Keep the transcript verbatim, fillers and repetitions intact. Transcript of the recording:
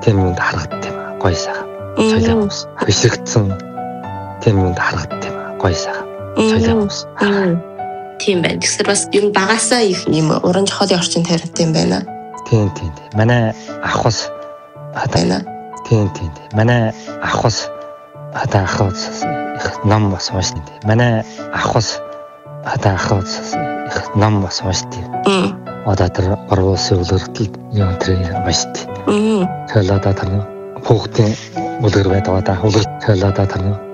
тийм юмд харагддаг юм аа. Гоё сайхан. Соёлын хүмүүс. Хөшрөгдсөн тийм юмд харагддаг юм аа. Гоё сайхан. Соёлын хүмүүс. Тийм байна. Тэгэхээр бас юм багасаа их юм уран зохиолын орчин тавьдаг юм байна. Тийм тийм. Манай ах бас байна. Тийм тийм. Манай ах бас одоо ах бас их ном бас уншдаг. Манай ах бас одоо ах бас их ном бас уншдаг. Одоо тэр орвосын үлгэртэл юм тэр уншдаг. Мм. Тэгэл одоо тэр хүүхдийн үлгэр байдаг. Одоо үлгэр тэгэл одоо тэр